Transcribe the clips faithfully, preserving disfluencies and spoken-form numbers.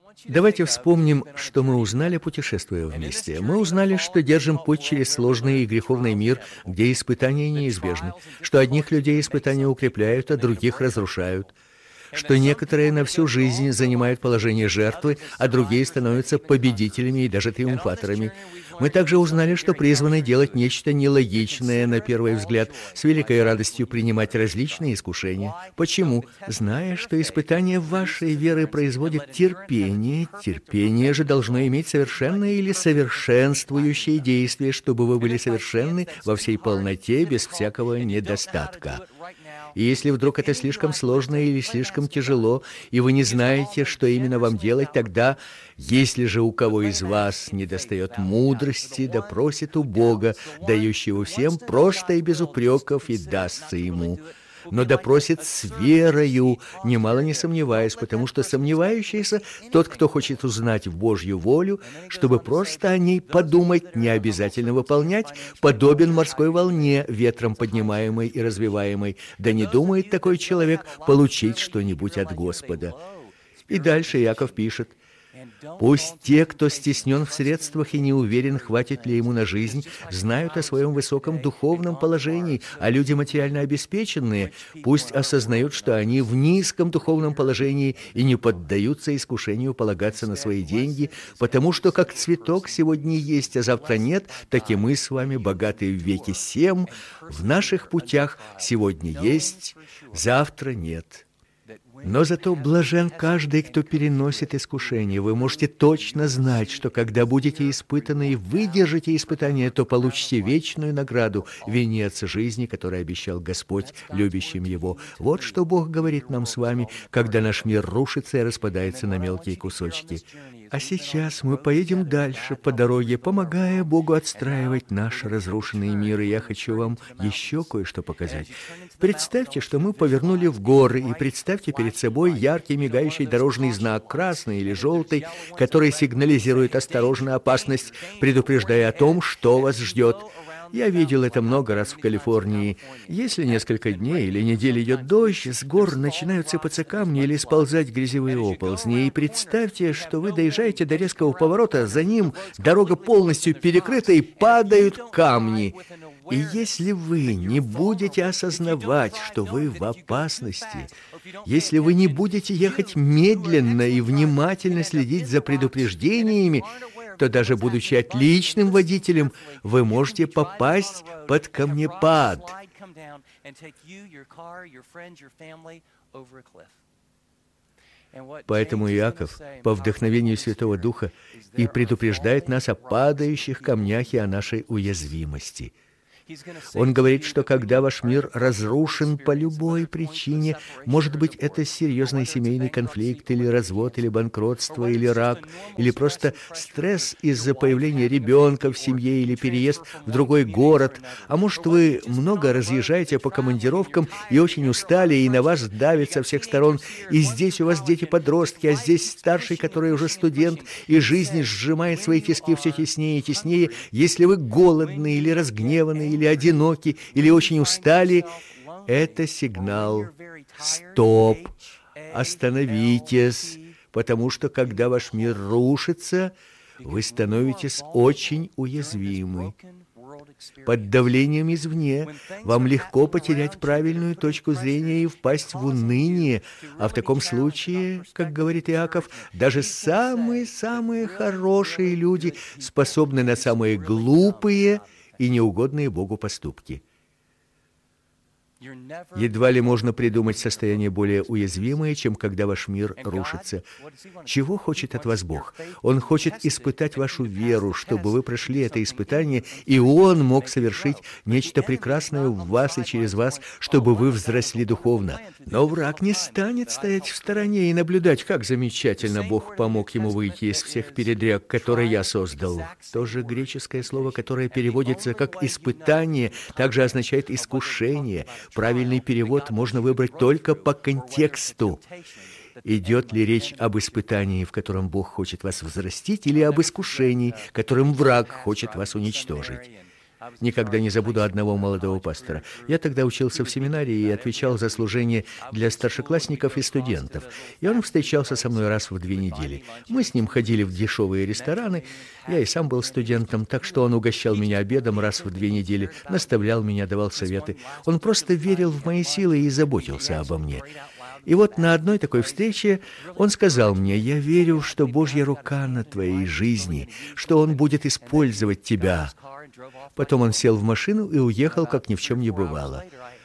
Давайте вспомним, что мы узнали, путешествуя вместе. Мы узнали, что держим путь через сложный и греховный мир, где испытания неизбежны, что одних людей испытания укрепляют, а других разрушают, что некоторые на всю жизнь занимают положение жертвы, а другие становятся победителями и даже триумфаторами. Мы также узнали, что призваны делать нечто нелогичное на первый взгляд, с великой радостью принимать различные искушения. Почему? Зная, что испытание вашей веры производит терпение, терпение же должно иметь совершенное или совершенствующее действие, чтобы вы были совершенны во всей полноте, без всякого недостатка. И если вдруг это слишком сложно или слишком тяжело, и вы не знаете, что именно вам делать, тогда, если же у кого из вас недостает мудрости, да просит у Бога, дающего всем просто и без упреков, и дастся ему. Но допросит с верою, немало не сомневаясь, потому что сомневающийся, тот, кто хочет узнать Божью волю, чтобы просто о ней подумать, не обязательно выполнять, подобен морской волне, ветром поднимаемой и развиваемой, да не думает такой человек получить что-нибудь от Господа. И дальше Иаков пишет: «Пусть те, кто стеснен в средствах и не уверен, хватит ли ему на жизнь, знают о своем высоком духовном положении, а люди материально обеспеченные пусть осознают, что они в низком духовном положении и не поддаются искушению полагаться на свои деньги, потому что как цветок сегодня есть, а завтра нет, так и мы с вами, богатые в веки сем, в наших путях сегодня есть, завтра нет». Но зато блажен каждый, кто переносит искушение. Вы можете точно знать, что когда будете испытаны и выдержите испытание, то получите вечную награду, венец жизни, который обещал Господь любящим Его. Вот что Бог говорит нам с вами, когда наш мир рушится и распадается на мелкие кусочки. А сейчас мы поедем дальше по дороге, помогая Богу отстраивать наш разрушенный мир. И я хочу вам еще кое-что показать. Представьте, что мы повернули в горы, и представьте перед собой яркий мигающий дорожный знак, красный или желтый, который сигнализирует осторожно, опасность, предупреждая о том, что вас ждет. Я видел это много раз в Калифорнии. Если несколько дней или недель идет дождь, с гор начинают сыпаться камни или сползать грязевые оползни. И представьте, что вы доезжаете до резкого поворота, за ним дорога полностью перекрыта и падают камни. И если вы не будете осознавать, что вы в опасности, если вы не будете ехать медленно и внимательно следить за предупреждениями, то даже будучи отличным водителем, вы можете попасть под камнепад. Поэтому Иаков, по вдохновению Святого Духа, и предупреждает нас о падающих камнях и о нашей уязвимости. Он говорит, что когда ваш мир разрушен по любой причине, может быть, это серьезный семейный конфликт, или развод, или банкротство, или рак, или просто стресс из-за появления ребенка в семье, или переезд в другой город, а может, вы много разъезжаете по командировкам и очень устали, и на вас давит со всех сторон, и здесь у вас дети-подростки, а здесь старший, который уже студент, и жизнь сжимает свои тиски все теснее и теснее. Если вы голодны, или разгневаны, или одиноки, или очень устали, это сигнал «Стоп! Остановитесь!», потому что, когда ваш мир рушится, вы становитесь очень уязвимы. Под давлением извне вам легко потерять правильную точку зрения и впасть в уныние, а в таком случае, как говорит Иаков, даже самые-самые хорошие люди способны на самые глупые и неугодные Богу поступки. Едва ли можно придумать состояние более уязвимое, чем когда ваш мир рушится. Чего хочет от вас Бог? Он хочет испытать вашу веру, чтобы вы прошли это испытание, и Он мог совершить нечто прекрасное в вас и через вас, чтобы вы взросли духовно. Но враг не станет стоять в стороне и наблюдать, как замечательно Бог помог ему выйти из всех передряг, которые я создал. То же греческое слово, которое переводится как «испытание», также означает «искушение». Правильный перевод можно выбрать только по контексту. Идет ли речь об испытании, в котором Бог хочет вас взрастить, или об искушении, которым враг хочет вас уничтожить? Никогда не забуду одного молодого пастора. Я тогда учился в семинарии и отвечал за служение для старшеклассников и студентов. И он встречался со мной раз в две недели. Мы с ним ходили в дешевые рестораны. Я и сам был студентом, так что он угощал меня обедом раз в две недели, наставлял меня, давал советы. Он просто верил в мои силы и заботился обо мне. И вот на одной такой встрече он сказал мне: «Я верю, что Божья рука на твоей жизни, что Он будет использовать тебя». Потом он сел в машину и уехал, как ни в чем не бывало.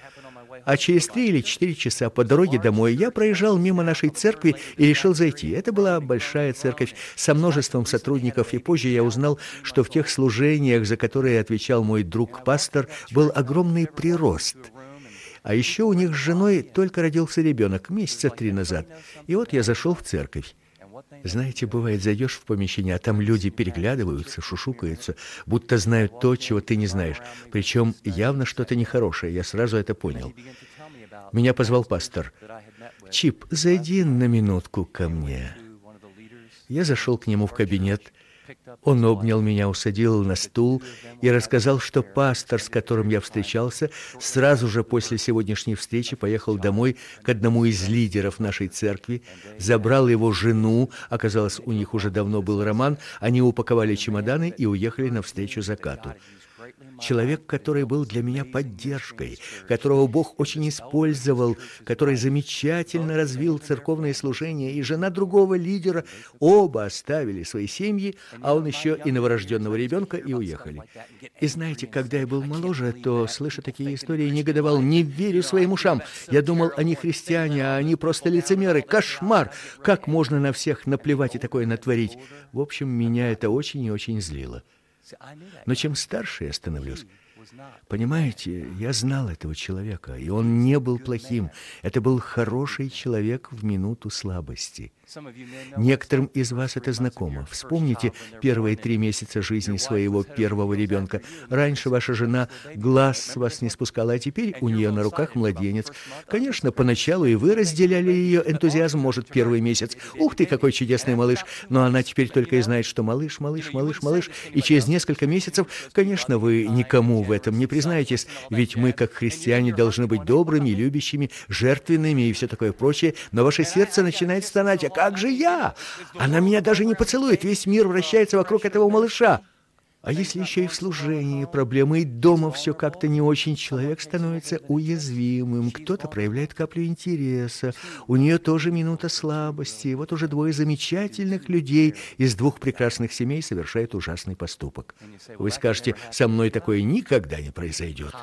А через три или четыре часа по дороге домой я проезжал мимо нашей церкви и решил зайти. Это была большая церковь со множеством сотрудников, и позже я узнал, что в тех служениях, за которые отвечал мой друг-пастор, был огромный прирост. А еще у них с женой только родился ребенок месяца три назад. И вот я зашел в церковь. Знаете, бывает, зайдешь в помещение, а там люди переглядываются, шушукаются, будто знают то, чего ты не знаешь. Причем явно что-то нехорошее, я сразу это понял. Меня позвал пастор. «Чип, зайди на минутку ко мне». Я зашел к нему в кабинет. Он обнял меня, усадил на стул и рассказал, что пастор, с которым я встречался, сразу же после сегодняшней встречи поехал домой к одному из лидеров нашей церкви, забрал его жену, оказалось, у них уже давно был роман, они упаковали чемоданы и уехали навстречу закату. Человек, который был для меня поддержкой, которого Бог очень использовал, который замечательно развил церковное служение, и жена другого лидера, оба оставили свои семьи, а он еще и новорожденного ребенка, и уехали. И знаете, когда я был моложе, то, слыша такие истории, негодовал, не верю своим ушам. Я думал, они христиане, а они просто лицемеры. Кошмар! Как можно на всех наплевать и такое натворить? В общем, меня это очень и очень злило. Но чем старше я становлюсь, понимаете, я знал этого человека, и он не был плохим. Это был хороший человек в минуту слабости. Некоторым из вас это знакомо. Вспомните первые три месяца жизни своего первого ребенка. Раньше ваша жена глаз с вас не спускала, а теперь у нее на руках младенец. Конечно, поначалу и вы разделяли ее энтузиазм, может, первый месяц. Ух ты, какой чудесный малыш! Но она теперь только и знает, что малыш, малыш, малыш, малыш. И через несколько месяцев, конечно, вы никому в этом не признаетесь, ведь мы, как христиане, должны быть добрыми, любящими, жертвенными и все такое прочее, но ваше сердце начинает стонать: «А как же я? Она меня даже не поцелует, весь мир вращается вокруг этого малыша». А если еще и в служении проблемы, и дома все как-то не очень, человек становится уязвимым, кто-то проявляет каплю интереса, у нее тоже минута слабости, и вот уже двое замечательных людей из двух прекрасных семей совершают ужасный поступок. Вы скажете: «Со мной такое никогда не произойдет».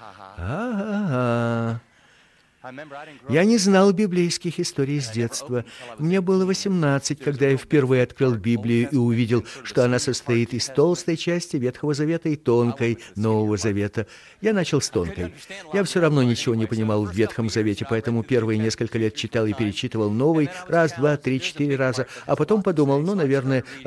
А-а-а. Я не знал библейских историй с детства. Мне было восемнадцать, когда я впервые открыл Библию и увидел, что она состоит из толстой части Ветхого Завета и тонкой Нового Завета. Я начал с тонкой. Я все равно ничего не понимал в Ветхом Завете, поэтому первые несколько лет читал и перечитывал Новый раз, два, три, четыре раза, а потом подумал, ну, наверное,